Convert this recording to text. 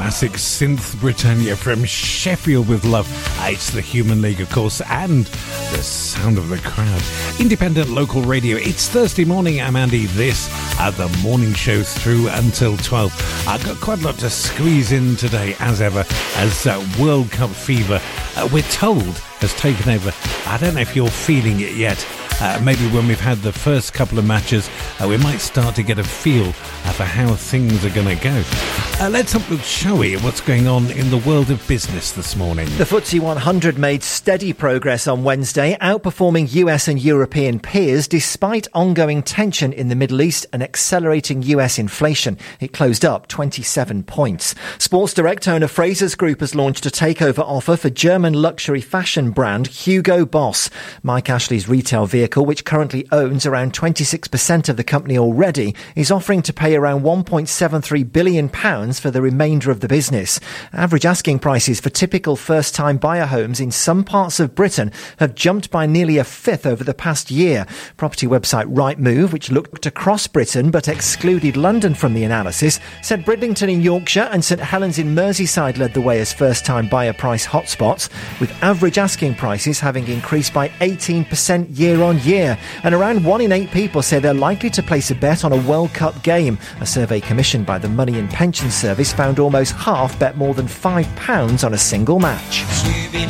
classic synth Britannia from Sheffield with Love. It's the Human League, of course, and the sound of the crowd. Independent local radio. It's Thursday morning. I'm Andy. This at the morning show through until 12. I've got quite a lot to squeeze in today, as ever, as World Cup fever, we're told, has taken over. I don't know if you're feeling it yet. Maybe when we've had the first couple of matches, we might start to get a feel for how things are going to go. Let's have a look, shall we, at what's going on in the world of business this morning. The FTSE 100 made steady progress on Wednesday, outperforming US and European peers despite ongoing tension in the Middle East and accelerating US inflation. It closed up 27 points. Sports Direct owner Frasers Group has launched a takeover offer for German luxury fashion brand Hugo Boss. Mike Ashley's retail vehicle, which currently owns around 26% of the company already, is offering to pay around £1.73 billion for the remainder of the business. Average asking prices for typical first-time buyer homes in some parts of Britain have jumped by nearly a fifth over the past year. Property website Rightmove, which looked across Britain but excluded London from the analysis, said Bridlington in Yorkshire and St Helens in Merseyside led the way as first-time buyer price hotspots, with average asking prices having increased by 18% year on year. And around 1 in 8 people say they're likely to place a bet on a World Cup game. A survey commissioned by the Money and Pension Service found almost half bet more than £5 on a single match.